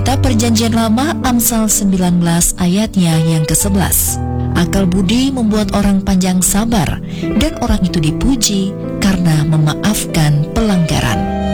Kitab Perjanjian Lama Amsal 19 ayatnya yang ke-11. Akal budi membuat orang panjang sabar, dan orang itu dipuji karena memaafkan pelanggaran.